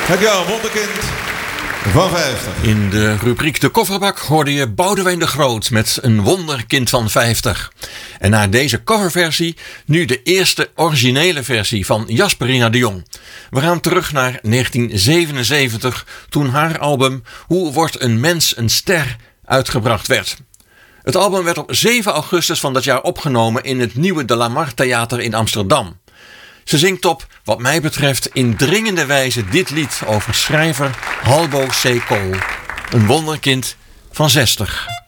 Dankjewel, wonderkind van 50. In de rubriek De Kofferbak hoorde je Boudewijn de Groot met een wonderkind van 50. En na deze coverversie nu de eerste originele versie van Jasperina de Jong. We gaan terug naar 1977, toen haar album Hoe wordt een mens een ster uitgebracht werd. Het album werd op 7 augustus van dat jaar opgenomen in het nieuwe De La Mar Theater in Amsterdam. Ze zingt op, wat mij betreft, in dringende wijze dit lied over schrijver Halbo C. Kool. Een wonderkind van 60.